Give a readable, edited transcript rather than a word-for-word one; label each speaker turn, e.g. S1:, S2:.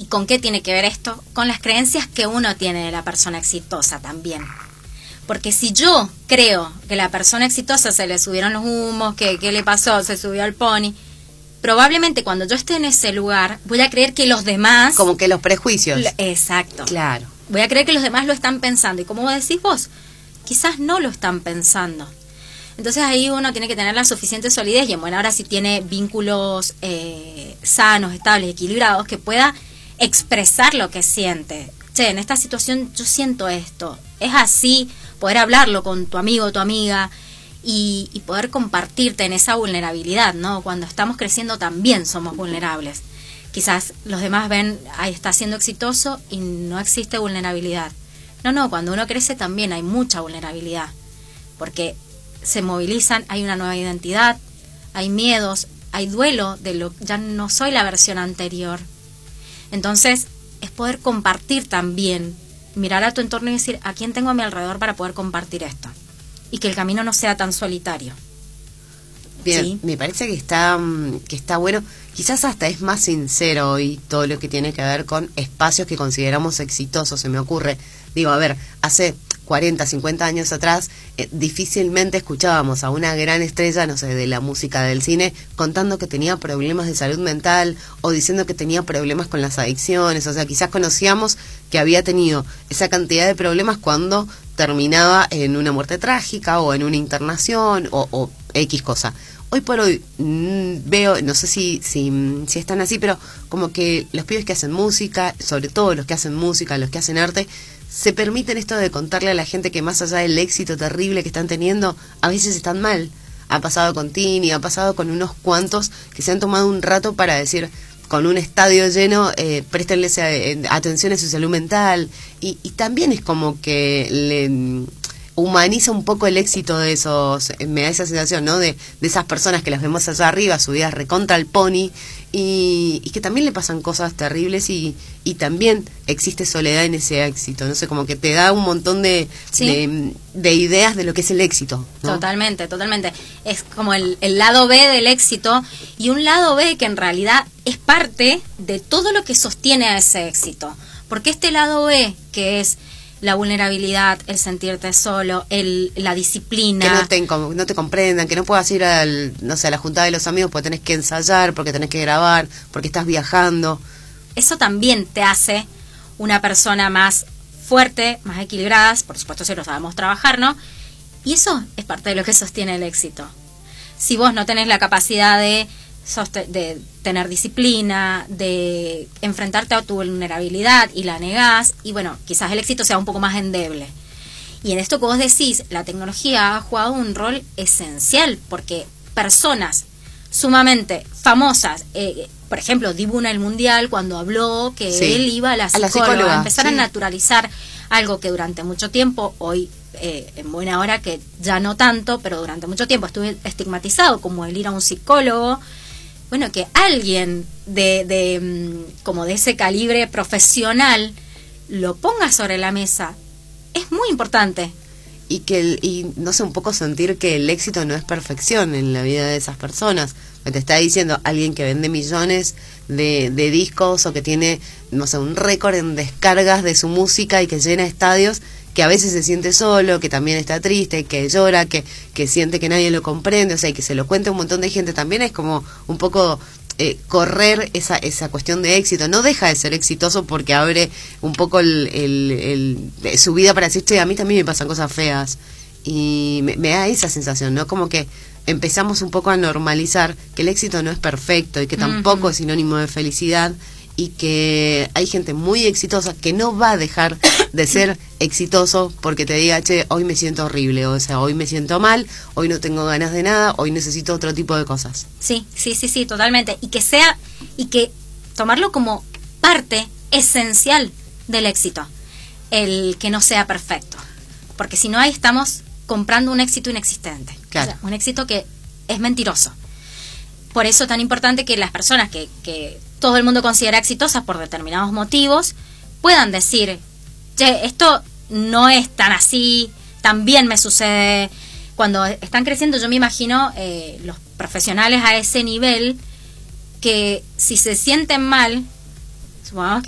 S1: con qué tiene que ver esto? Con las creencias que uno tiene de la persona exitosa también. Porque si yo creo que la persona exitosa se le subieron los humos, que qué le pasó, se subió al pony, probablemente cuando yo esté en ese lugar voy a creer que los demás...
S2: Como que los prejuicios.
S1: Exacto.
S2: Claro.
S1: Voy a creer que los demás lo están pensando. Y como decís vos, quizás no lo están pensando. Entonces ahí uno tiene que tener la suficiente solidez y en buena hora si tiene vínculos sanos, estables, equilibrados, que pueda expresar lo que siente. Che, en esta situación yo siento esto. Es así, poder hablarlo con tu amigo o tu amiga y poder compartirte en esa vulnerabilidad, ¿no? Cuando estamos creciendo también somos vulnerables. Quizás los demás ven, ahí está siendo exitoso y no existe vulnerabilidad. No, cuando uno crece también hay mucha vulnerabilidad. Porque se movilizan, hay una nueva identidad, hay miedos, hay duelo de lo ya no soy la versión anterior. Entonces, es poder compartir también, mirar a tu entorno y decir, ¿a quién tengo a mi alrededor para poder compartir esto? Y que el camino no sea tan solitario.
S2: Bien,
S1: ¿Sí?
S2: Me parece que está bueno. Quizás hasta es más sincero hoy todo lo que tiene que ver con espacios que consideramos exitosos, se me ocurre. Digo, a ver, hace 40, 50 años atrás, difícilmente escuchábamos a una gran estrella, no sé, de la música, del cine, contando que tenía problemas de salud mental o diciendo que tenía problemas con las adicciones. O sea, quizás conocíamos que había tenido esa cantidad de problemas cuando terminaba en una muerte trágica o en una internación o X cosa. Hoy por hoy veo, no sé si están así, pero como que los pibes que hacen música, sobre todo los que hacen música, los que hacen arte, se permiten esto de contarle a la gente que más allá del éxito terrible que están teniendo, a veces están mal. Ha pasado con Tini, ha pasado con unos cuantos que se han tomado un rato para decir, con un estadio lleno, préstenle atención a su salud mental. Y también es como que le humaniza un poco el éxito de esos, me da esa sensación, ¿no? De esas personas que las vemos allá arriba, subidas recontra el pony, y que también le pasan cosas terribles y también existe soledad en ese éxito. No sé, como que te da un montón de ideas de lo que es el éxito, ¿no?
S1: Totalmente. Es como el lado B del éxito, y un lado B que en realidad es parte de todo lo que sostiene a ese éxito. Porque este lado B, que es la vulnerabilidad, el sentirte solo, la disciplina.
S2: Que no te comprendan, que no puedas ir a la juntada de los amigos porque tenés que ensayar, porque tenés que grabar, porque estás viajando.
S1: Eso también te hace una persona más fuerte, más equilibrada, por supuesto si lo sabemos trabajar, ¿no? Y eso es parte de lo que sostiene el éxito. Si vos no tenés la capacidad de tener disciplina, de enfrentarte a tu vulnerabilidad y la negás, y bueno, quizás el éxito sea un poco más endeble. Y en esto que vos decís, la tecnología ha jugado un rol esencial, porque personas sumamente famosas, por ejemplo, Dibu en el Mundial, cuando habló que él iba a la psicóloga, empezar a naturalizar algo que durante mucho tiempo, hoy en buena hora que ya no tanto, pero durante mucho tiempo estuvo estigmatizado, como el ir a un psicólogo. Bueno, que alguien como de ese calibre profesional lo ponga sobre la mesa es muy importante.
S2: Y no sé, un poco sentir que el éxito no es perfección en la vida de esas personas. Te está diciendo alguien que vende millones de discos o que tiene, no sé, un récord en descargas de su música y que llena estadios, que a veces se siente solo, que también está triste, que llora, que siente que nadie lo comprende, o sea, y que se lo cuente un montón de gente, también es como un poco correr esa cuestión de éxito. No deja de ser exitoso porque abre un poco su vida para decir, che, a mí también me pasan cosas feas. Y me da esa sensación, ¿no? Como que empezamos un poco a normalizar que el éxito no es perfecto y que tampoco es sinónimo de felicidad, y que hay gente muy exitosa que no va a dejar de ser exitoso porque te diga, che, hoy me siento horrible, o sea, hoy me siento mal, hoy no tengo ganas de nada, hoy necesito otro tipo de cosas.
S1: Sí, totalmente. Y que tomarlo como parte esencial del éxito, el que no sea perfecto. Porque si no, ahí estamos comprando un éxito inexistente.
S2: Claro.
S1: O sea, un éxito que es mentiroso. Por eso es tan importante que las personas que todo el mundo considera exitosas por determinados motivos puedan decir, che, esto no es tan así, también me sucede. Cuando están creciendo, yo me imagino los profesionales a ese nivel, que si se sienten mal, supongamos que